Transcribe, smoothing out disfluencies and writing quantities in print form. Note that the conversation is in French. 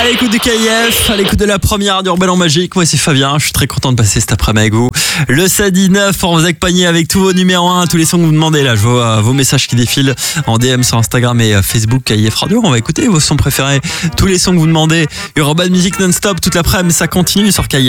À l'écoute du KIF, à l'écoute de la première d'Urban en Magique. Moi c'est Fabien, je suis très content de passer cet après-midi avec vous. Le samedi 9, on vous accompagne avec tous vos numéros 1, tous les sons que vous demandez là. Je vois vos messages qui défilent en DM sur Instagram et Facebook KIF Radio. On va écouter vos sons préférés, tous les sons que vous demandez. Urban Music non-stop toute l'après-midi, ça continue sur KIF.